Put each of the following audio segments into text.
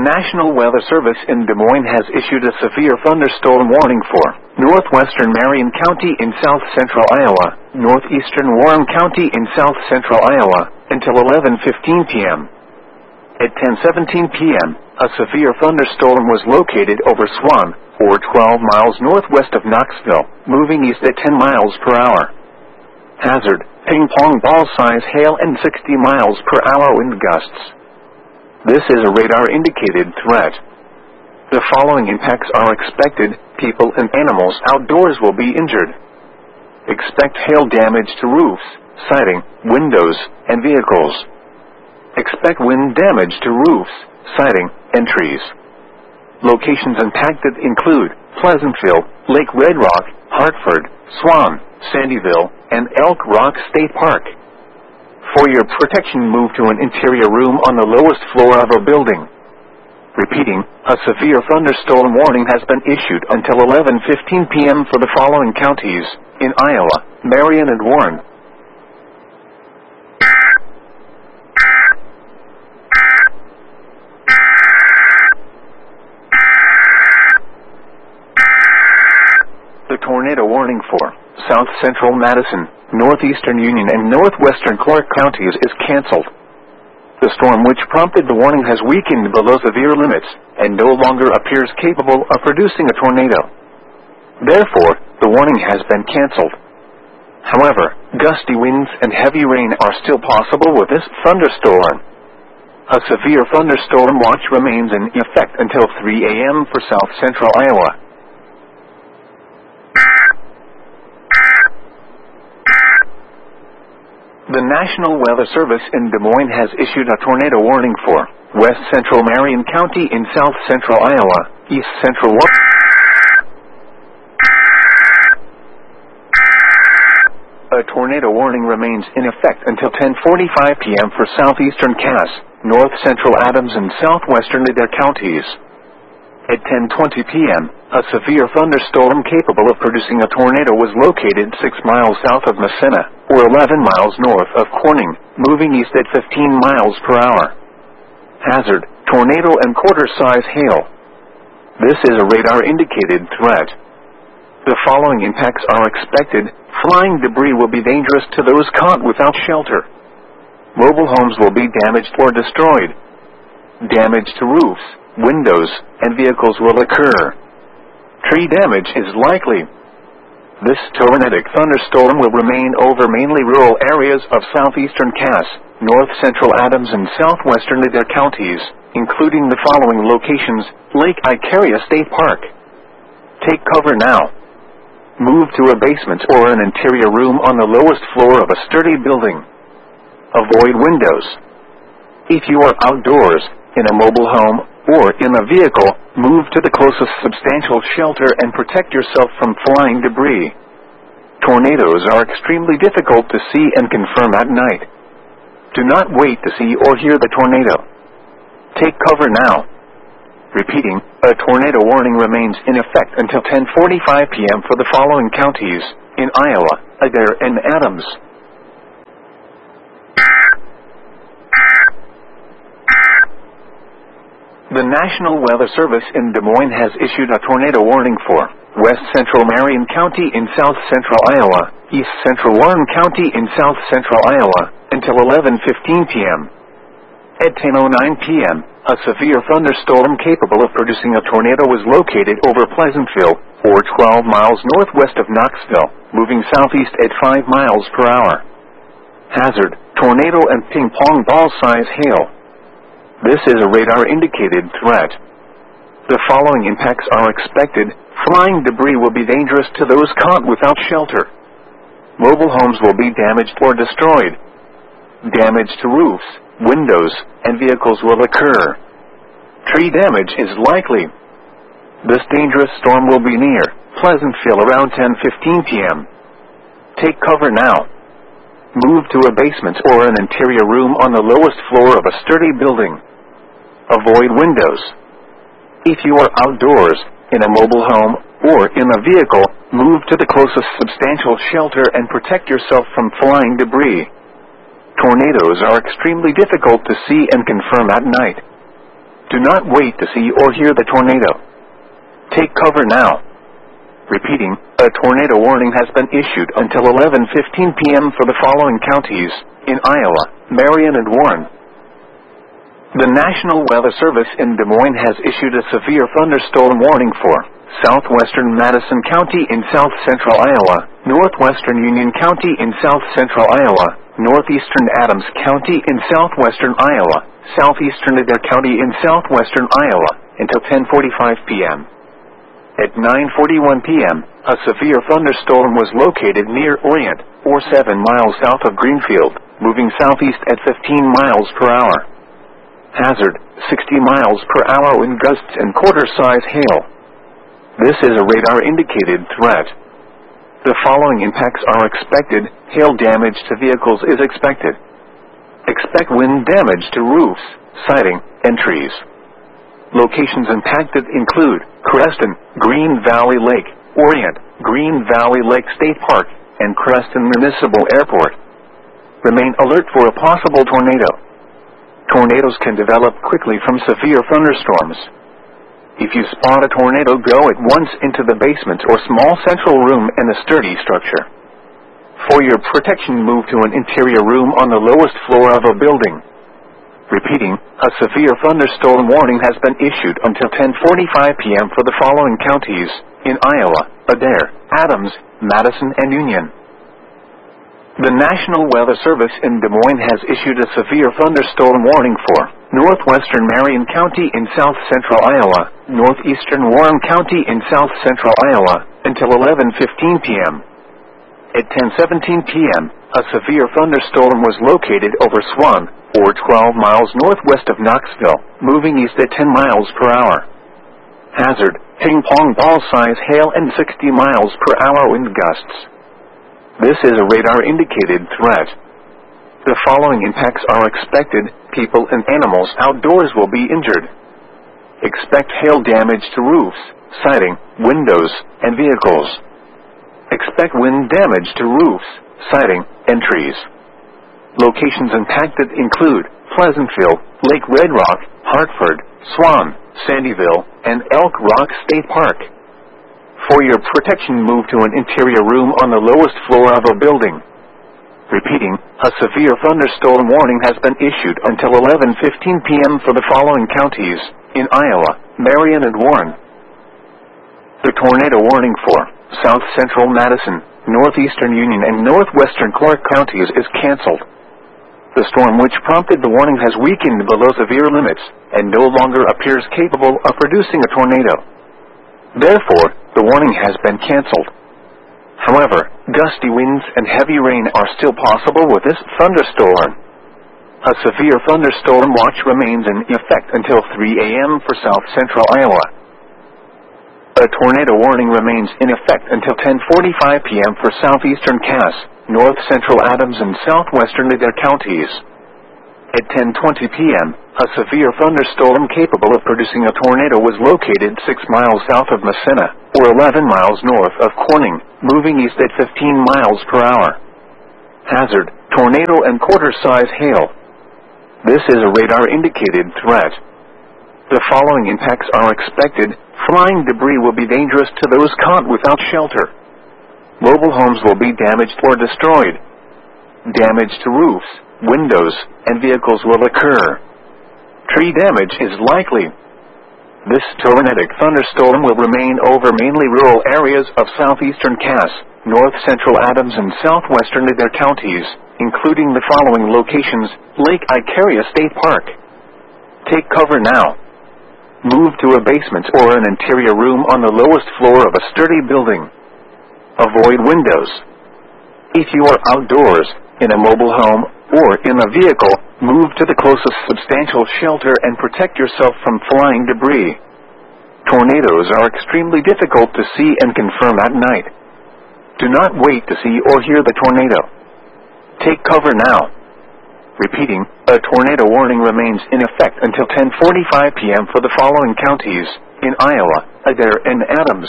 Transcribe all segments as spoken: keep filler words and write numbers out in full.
National Weather Service in Des Moines has issued a severe thunderstorm warning for northwestern Marion County in south-central Iowa, northeastern Warren County in south-central Iowa, until eleven fifteen p m At ten seventeen p m, a severe thunderstorm was located over Swan, or twelve miles northwest of Knoxville, moving east at ten miles per hour. Hazard: ping-pong ball-size hail and sixty miles per hour wind gusts. This is a radar-indicated threat. The following impacts are expected: people and animals outdoors will be injured. Expect hail damage to roofs, siding, windows, and vehicles. Expect wind damage to roofs, siding, and trees. Locations impacted include Pleasantville, Lake Red Rock, Hartford, Swan, Sandyville, and Elk Rock State Park. For your protection, move to an interior room on the lowest floor of a building. Repeating, a severe thunderstorm warning has been issued until eleven fifteen p m for the following counties in Iowa, Marion, and Warren. The tornado warning for South Central Madison, Northeastern Union, and Northwestern Clark counties is canceled. The storm which prompted the warning has weakened below severe limits and no longer appears capable of producing a tornado. Therefore, the warning has been canceled. However, gusty winds and heavy rain are still possible with this thunderstorm. A severe thunderstorm watch remains in effect until three a m for South Central Iowa. The National Weather Service in Des Moines has issued a tornado warning for West Central Marion County in South Central Iowa, East Central Warren. A tornado warning remains in effect until ten forty-five p m for southeastern Cass, north central Adams, and southwestern Adair counties. At ten twenty p m, a severe thunderstorm capable of producing a tornado was located six miles south of Massena, or eleven miles north of Corning, moving east at fifteen miles per hour. Hazard: tornado and quarter-size hail. This is a radar-indicated threat. The following impacts are expected: flying debris will be dangerous to those caught without shelter. Mobile homes will be damaged or destroyed. Damage to roofs, windows, and vehicles will occur. Tree damage is likely. This tornadic thunderstorm will remain over mainly rural areas of southeastern Cass, north central Adams, and southwestern Adair counties, including the following locations: Lake Icaria State Park. Take cover now. Move to a basement or an interior room on the lowest floor of a sturdy building. Avoid windows. If you are outdoors, in a mobile home, or in a vehicle, move to the closest substantial shelter and protect yourself from flying debris. Tornadoes are extremely difficult to see and confirm at night. Do not wait to see or hear the tornado. Take cover now. Repeating, a tornado warning remains in effect until ten forty-five p m for the following counties in Iowa, Adair, and Adams. The National Weather Service in Des Moines has issued a tornado warning for West Central Marion County in South Central Iowa, East Central Warren County in South Central Iowa, until eleven fifteen p m At ten oh nine p m, a severe thunderstorm capable of producing a tornado was located over Pleasantville, or twelve miles northwest of Knoxville, moving southeast at five miles per hour. Hazard: tornado and ping-pong ball-size hail. This is a radar-indicated threat. The following impacts are expected: flying debris will be dangerous to those caught without shelter. Mobile homes will be damaged or destroyed. Damage to roofs, windows, and vehicles will occur. Tree damage is likely. This dangerous storm will be near Pleasantville around ten fifteen p m Take cover now. Move to a basement or an interior room on the lowest floor of a sturdy building. Avoid windows. If you are outdoors, in a mobile home, or in a vehicle, move to the closest substantial shelter and protect yourself from flying debris. Tornadoes are extremely difficult to see and confirm at night. Do not wait to see or hear the tornado. Take cover now. Repeating, a tornado warning has been issued until eleven fifteen p m for the following counties in Iowa, Marion, and Warren. The National Weather Service in Des Moines has issued a severe thunderstorm warning for southwestern Madison County in south-central Iowa, northwestern Union County in south-central Iowa, northeastern Adams County in southwestern Iowa, southeastern Adair County in southwestern Iowa, until ten forty-five p m At nine forty-one p m, a severe thunderstorm was located near Orient, or seven miles south of Greenfield, moving southeast at fifteen miles per hour. Hazard, sixty miles per hour wind gusts and quarter-size hail. This is a radar-indicated threat. The following impacts are expected. Hail damage to vehicles is expected. Expect wind damage to roofs, siding, and trees. Locations impacted include Creston, Green Valley Lake, Orient, Green Valley Lake State Park, and Creston Municipal Airport. Remain alert for a possible tornado. Tornadoes can develop quickly from severe thunderstorms. If you spot a tornado, go at once into the basement or small central room in a sturdy structure. For your protection, move to an interior room on the lowest floor of a building. Repeating, a severe thunderstorm warning has been issued until ten forty-five p m for the following counties in Iowa, Adair, Adams, Madison, and Union. The National Weather Service in Des Moines has issued a severe thunderstorm warning for northwestern Marion County in south-central Iowa, northeastern Warren County in south-central Iowa, until eleven fifteen p m At ten seventeen p m, a severe thunderstorm was located over Swan, or twelve miles northwest of Knoxville, moving east at ten miles per hour. Hazard, ping-pong ball-size hail and sixty miles per hour wind gusts. This is a radar-indicated threat. The following impacts are expected. People and animals outdoors will be injured. Expect hail damage to roofs, siding, windows, and vehicles. Expect wind damage to roofs, siding, and trees. Locations impacted include Pleasantville, Lake Red Rock, Hartford, Swan, Sandyville, and Elk Rock State Park. For your protection, move to an interior room on the lowest floor of a building. Repeating, a severe thunderstorm warning has been issued until eleven fifteen p m for the following counties in Iowa, Marion, and Warren. The tornado warning for south-central Madison, northeastern Union, and northwestern Clark counties is canceled. The storm which prompted the warning has weakened below severe limits and no longer appears capable of producing a tornado. Therefore, the warning has been canceled. However, gusty winds and heavy rain are still possible with this thunderstorm. A severe thunderstorm watch remains in effect until three a m for south-central Iowa. A tornado warning remains in effect until ten forty-five p m for southeastern Cass, north-central Adams, and southwestern Adair counties. At ten twenty p m, a severe thunderstorm capable of producing a tornado was located six miles south of Massena, or eleven miles north of Corning, moving east at fifteen miles per hour. Hazard, tornado and quarter-size hail. This is a radar-indicated threat. The following impacts are expected. Flying debris will be dangerous to those caught without shelter. Mobile homes will be damaged or destroyed. Damage to roofs, windows, and vehicles will occur. Tree damage is likely. This tornadic thunderstorm will remain over mainly rural areas of southeastern Cass, north-central Adams, and southwestern Adair counties, including the following locations: Lake Icaria State Park. Take cover now. Move to a basement or an interior room on the lowest floor of a sturdy building. Avoid windows. If you are outdoors, in a mobile home, or in a vehicle, move to the closest substantial shelter and protect yourself from flying debris. Tornadoes are extremely difficult to see and confirm at night. Do not wait to see or hear the tornado. Take cover now. Repeating, a tornado warning remains in effect until ten forty-five p m for the following counties in Iowa, Adair, and Adams.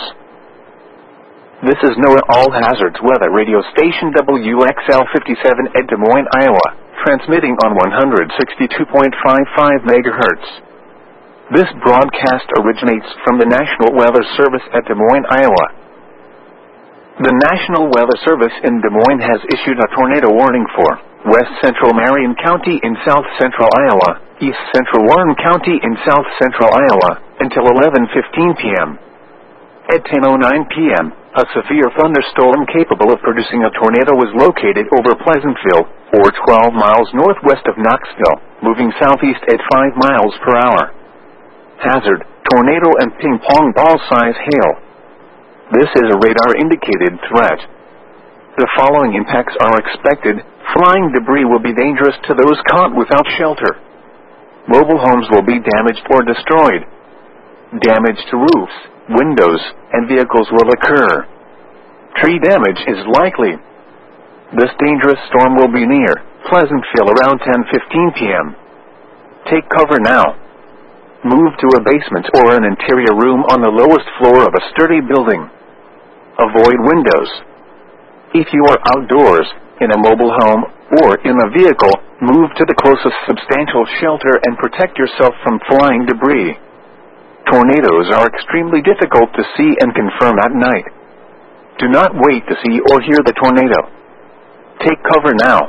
This is NOAA All Hazards Weather Radio Station W X L fifty-seven at Des Moines, Iowa, transmitting on one hundred sixty-two point five five megahertz. This broadcast originates from the National Weather Service at Des Moines, Iowa. The National Weather Service in Des Moines has issued a tornado warning for West Central Marion County in South Central Iowa, East Central Warren County in South Central Iowa, until eleven fifteen p.m. At ten oh nine p.m., a severe thunderstorm capable of producing a tornado was located over Pleasantville, or twelve miles northwest of Knoxville, moving southeast at five miles per hour. Hazard, tornado and ping-pong ball-size hail. This is a radar-indicated threat. The following impacts are expected. Flying debris will be dangerous to those caught without shelter. Mobile homes will be damaged or destroyed. Damage to roofs, windows, and vehicles will occur. Tree damage is likely. This dangerous storm will be near Pleasantville around ten fifteen p.m. Take cover now. Move to a basement or an interior room on the lowest floor of a sturdy building. Avoid windows. If you are outdoors, in a mobile home, or in a vehicle, move to the closest substantial shelter and protect yourself from flying debris. Tornadoes are extremely difficult to see and confirm at night. Do not wait to see or hear the tornado. Take cover now.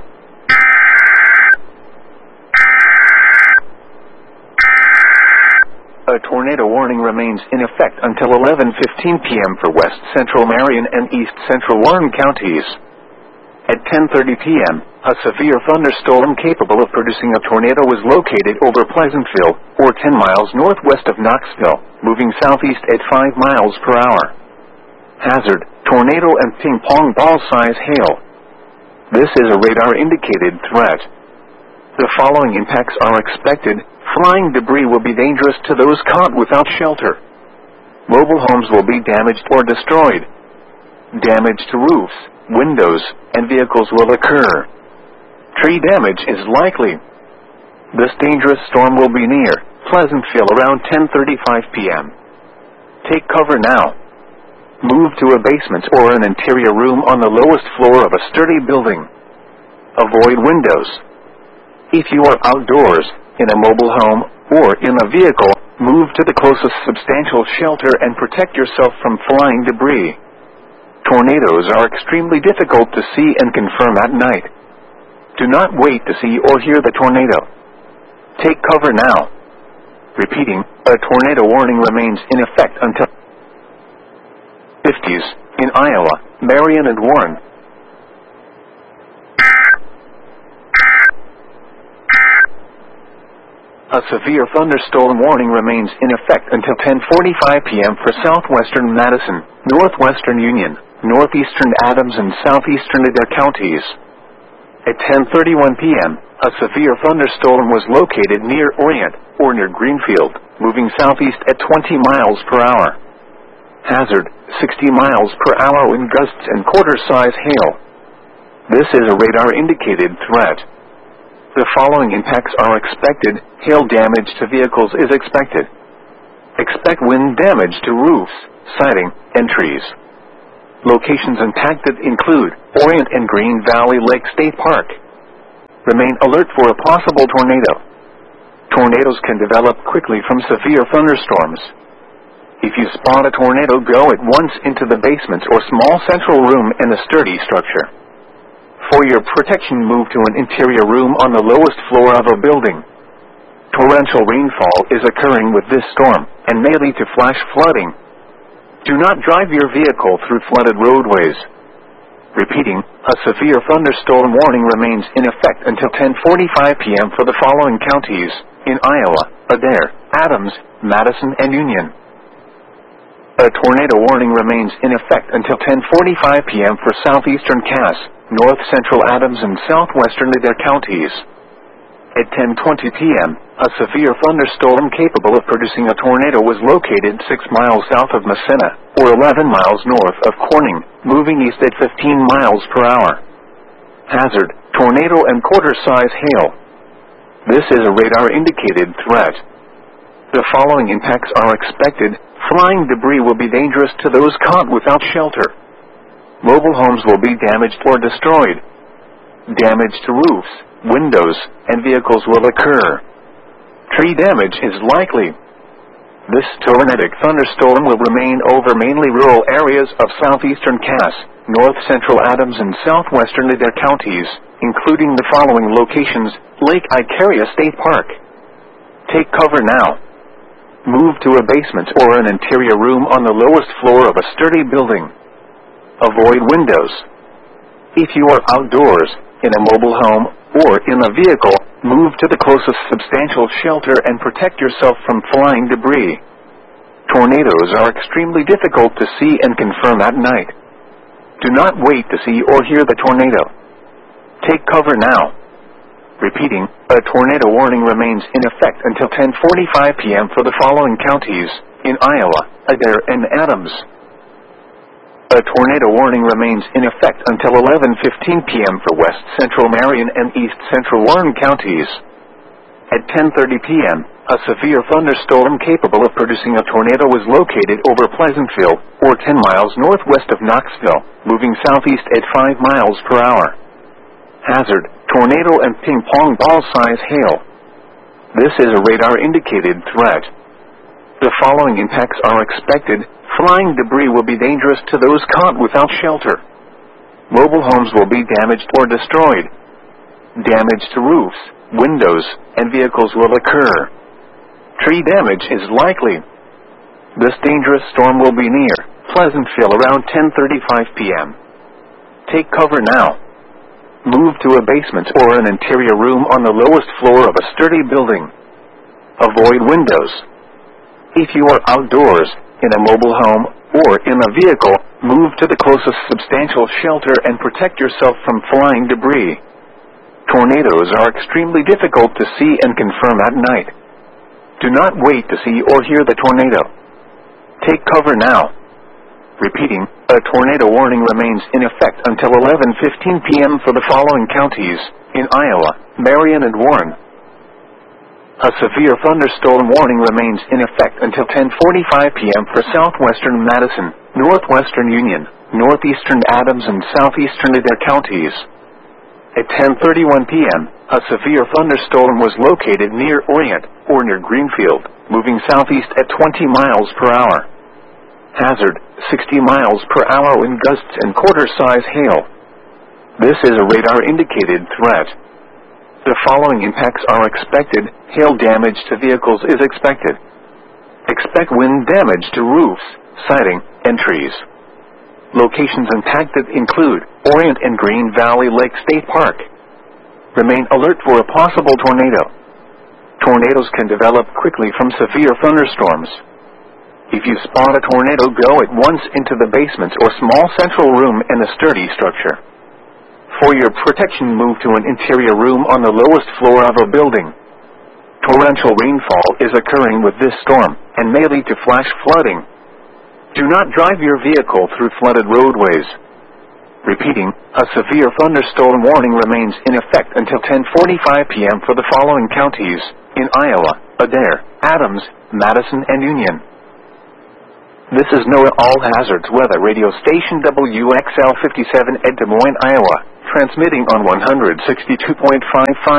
A tornado warning remains in effect until eleven fifteen p.m. for West Central Marion and East Central Warren counties. At ten thirty p.m., a severe thunderstorm capable of producing a tornado was located over Pleasantville, or ten miles northwest of Knoxville, moving southeast at five miles per hour. Hazard, tornado and ping-pong ball-size hail. This is a radar-indicated threat. The following impacts are expected. Flying debris will be dangerous to those caught without shelter. Mobile homes will be damaged or destroyed. Damage to roofs, windows, and vehicles will occur. Tree damage is likely. This dangerous storm will be near Pleasantville around ten thirty-five p.m. Take cover now. Move to a basement or an interior room on the lowest floor of a sturdy building. Avoid windows. If you are outdoors, in a mobile home, or in a vehicle, move to the closest substantial shelter and protect yourself from flying debris. Tornadoes are extremely difficult to see and confirm at night. Do not wait to see or hear the tornado. Take cover now. Repeating, a tornado warning remains in effect until fifties in Iowa, Marion and Warren. A severe thunderstorm warning remains in effect until ten forty-five p.m. for southwestern Madison, northwestern Union, northeastern Adams, and southeastern Adair counties. At ten thirty-one p.m., a severe thunderstorm was located near Orient, or near Greenfield, moving southeast at twenty miles per hour. Hazard, sixty miles per hour wind gusts and quarter-size hail. This is a radar-indicated threat. The following impacts are expected. Hail damage to vehicles is expected. Expect wind damage to roofs, siding, and trees. Locations impacted include Orient and Green Valley Lake State Park. Remain alert for a possible tornado. Tornadoes can develop quickly from severe thunderstorms. If you spot a tornado, go at once into the basement or small central room in a sturdy structure. For your protection, move to an interior room on the lowest floor of a building. Torrential rainfall is occurring with this storm, and may lead to flash flooding. Do not drive your vehicle through flooded roadways. Repeating, a severe thunderstorm warning remains in effect until ten forty-five p.m. for the following counties in Iowa: Adair, Adams, Madison, and Union. A tornado warning remains in effect until ten forty-five p.m. for southeastern Cass, north central Adams, and southwestern Adair counties. At ten twenty p.m., a severe thunderstorm capable of producing a tornado was located six miles south of Massena, or eleven miles north of Corning, moving east at fifteen miles per hour. Hazard, tornado and quarter-size hail. This is a radar-indicated threat. The following impacts are expected. Flying debris will be dangerous to those caught without shelter. Mobile homes will be damaged or destroyed. Damage to roofs, windows, and vehicles will occur. Tree damage is likely. This tornadic thunderstorm will remain over mainly rural areas of southeastern Cass, north central Adams and southwestern Adair counties, including the following locations: Lake Icaria State Park. Take cover now. Move to a basement or an interior room on the lowest floor of a sturdy building. Avoid windows. If you are outdoors, in a mobile home, or in a vehicle, move to the closest substantial shelter and protect yourself from flying debris. Tornadoes are extremely difficult to see and confirm at night. Do not wait to see or hear the tornado. Take cover now. Repeating, a tornado warning remains in effect until ten forty-five p m for the following counties, in Iowa, Adair and Adams. A tornado warning remains in effect until eleven fifteen p m for west central Marion and east central Warren counties. At ten thirty p m, a severe thunderstorm capable of producing a tornado was located over Pleasantville, or ten miles northwest of Knoxville, moving southeast at five miles per hour. Hazard, tornado and ping-pong ball-size hail. This is a radar-indicated threat. The following impacts are expected. Flying debris will be dangerous to those caught without shelter. Mobile homes will be damaged or destroyed. Damage to roofs, windows, and vehicles will occur. Tree damage is likely. This dangerous storm will be near Pleasantville around ten thirty-five p m Take cover now. Move to a basement or an interior room on the lowest floor of a sturdy building. Avoid windows. If you are outdoors, in a mobile home, or in a vehicle, move to the closest substantial shelter and protect yourself from flying debris. Tornadoes are extremely difficult to see and confirm at night. Do not wait to see or hear the tornado. Take cover now. Repeating, a tornado warning remains in effect until eleven fifteen p m for the following counties, in Iowa, Marion and Warren. A severe thunderstorm warning remains in effect until ten forty-five p m for southwestern Madison, northwestern Union, northeastern Adams and southeastern Adair counties. At ten thirty-one p m, a severe thunderstorm was located near Orient, or near Greenfield, moving southeast at twenty miles per hour. Hazard, sixty miles per hour wind gusts and quarter-size hail. This is a radar-indicated threat. The following impacts are expected. Hail damage to vehicles is expected. Expect wind damage to roofs, siding, and trees. Locations impacted include Orient and Green Valley Lake State Park. Remain alert for a possible tornado. Tornadoes can develop quickly from severe thunderstorms. If you spot a tornado, go at once into the basement or small central room in a sturdy structure. For your protection, move to an interior room on the lowest floor of a building. Torrential rainfall is occurring with this storm, and may lead to flash flooding. Do not drive your vehicle through flooded roadways. Repeating, a severe thunderstorm warning remains in effect until ten forty-five p m for the following counties, in Iowa, Adair, Adams, Madison, and Union. This is NOAA All Hazards Weather Radio Station W X L fifty-seven at Des Moines, Iowa, transmitting on one hundred sixty-two point five five.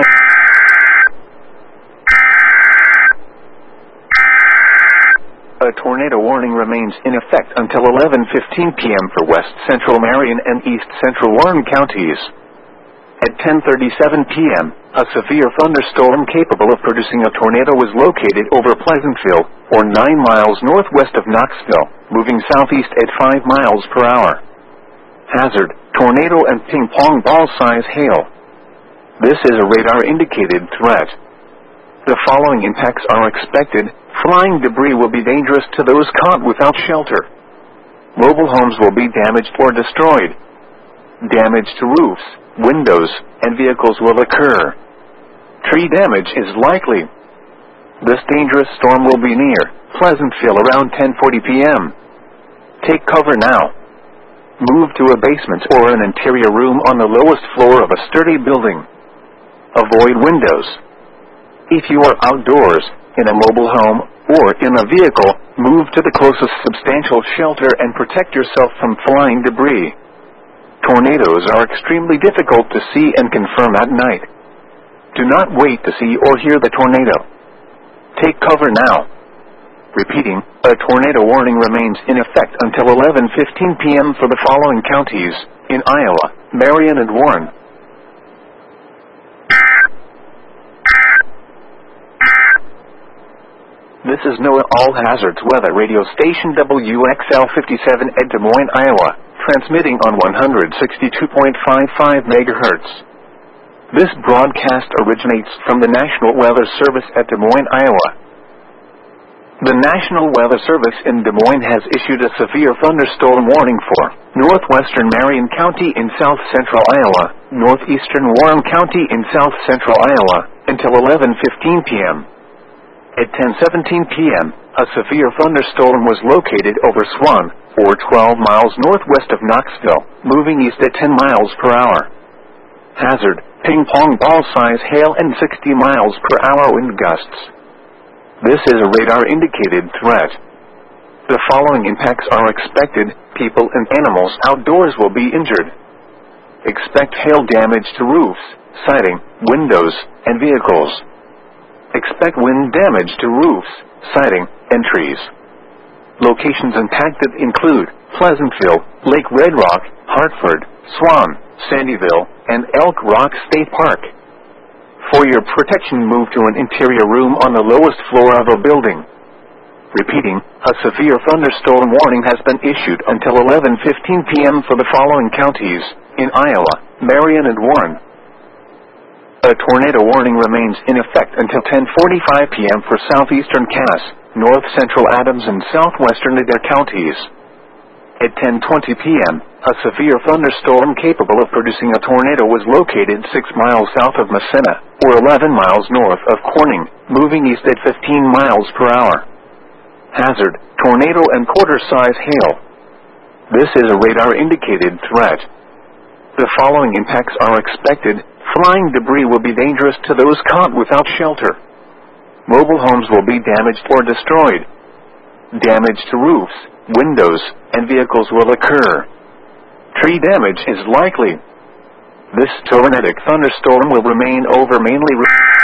A tornado warning remains in effect until eleven fifteen p m for west central Marion and east central Warren counties. At ten thirty-seven p m, a severe thunderstorm capable of producing a tornado was located over Pleasantville, or nine miles northwest of Knoxville, moving southeast at five miles per hour. Hazard, tornado and ping-pong ball-size hail. This is a radar-indicated threat. The following impacts are expected. Flying debris will be dangerous to those caught without shelter. Mobile homes will be damaged or destroyed. Damage to roofs, windows, and vehicles will occur. Tree damage is likely. This dangerous storm will be near Pleasantville around ten forty p m Take cover now. Move to a basement or an interior room on the lowest floor of a sturdy building. Avoid windows. If you are outdoors, in a mobile home, or in a vehicle, move to the closest substantial shelter and protect yourself from flying debris. Tornadoes are extremely difficult to see and confirm at night. Do not wait to see or hear the tornado. Take cover now. Repeating, a tornado warning remains in effect until eleven fifteen p.m. for the following counties in Iowa, Marion, and Warren. This is NOAA All Hazards Weather Radio Station W X L fifty-seven at Des Moines, Iowa, transmitting on one hundred sixty-two point five five megahertz. This broadcast originates from the National Weather Service at Des Moines, Iowa. The National Weather Service in Des Moines has issued a severe thunderstorm warning for northwestern Marion County in south-central Iowa, northeastern Warren County in south-central Iowa, until eleven fifteen p.m. At ten seventeen p.m., a severe thunderstorm was located over Swan, or twelve miles northwest of Knoxville, moving east at ten miles per hour. Hazard, ping-pong ball-size hail and sixty miles per hour wind gusts. This is a radar-indicated threat. The following impacts are expected. People and animals outdoors will be injured. Expect hail damage to roofs, siding, windows, and vehicles. Expect wind damage to roofs, siding, and trees. Locations impacted include Pleasantville, Lake Red Rock, Hartford, Swan, Sandyville, and Elk Rock State Park. For your protection, move to an interior room on the lowest floor of a building. Repeating, a severe thunderstorm warning has been issued until eleven fifteen p.m. for the following counties in Iowa, Marion, and Warren. A tornado warning remains in effect until ten forty-five p.m. for southeastern Cass, north central Adams, and southwestern Adair counties. At ten twenty p.m., a severe thunderstorm capable of producing a tornado was located six miles south of Massena, or eleven miles north of Corning, moving east at fifteen miles per hour. Hazard, tornado and quarter-size hail. This is a radar-indicated threat. The following impacts are expected. Flying debris will be dangerous to those caught without shelter. Mobile homes will be damaged or destroyed. Damage to roofs, windows, and vehicles will occur. Tree damage is likely. This tornadic thunderstorm will remain over mainly